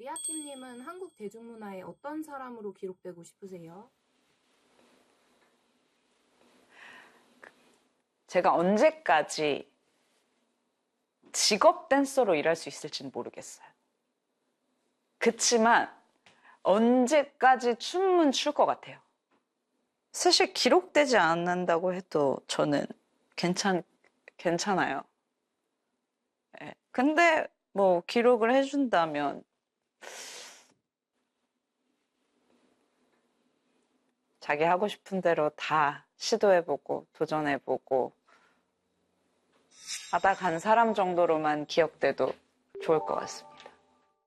리아킴님은 한국 대중문화의 어떤 사람으로 기록되고 싶으세요? 제가 언제까지 직업 댄서로 일할 수 있을지는 모르겠어요. 그치만 언제까지 춤은 출 것 같아요. 사실 기록되지 않는다고 해도 저는 괜찮아요. 네. 근데 뭐 기록을 해준다면 자기 하고 싶은 대로 다 시도해보고 도전해보고 하다 간 사람 정도로만 기억돼도 좋을 것 같습니다.